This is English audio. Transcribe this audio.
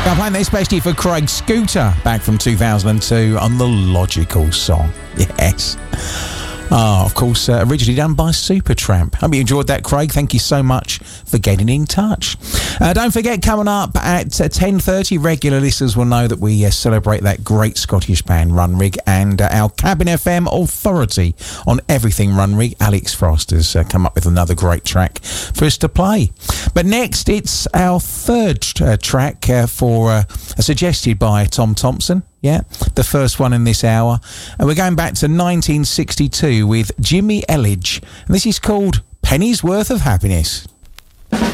I'm playing this especially for Craig Scooter, back from 2002 on The Logical Song. Yes. Of course, originally done by Supertramp. Hope you enjoyed that, Craig. Thank you so much for getting in touch. Don't forget, coming up at 10:30, regular listeners will know that we celebrate that great Scottish band Runrig, and our Cabin FM authority on everything Runrig, Alex Frost, has come up with another great track for us to play. But next, it's our third track suggested by Tom Thompson. Yeah, the first one in this hour. And we're going back to 1962 with Jimmy Elledge. And this is called Penny's Worth of Happiness.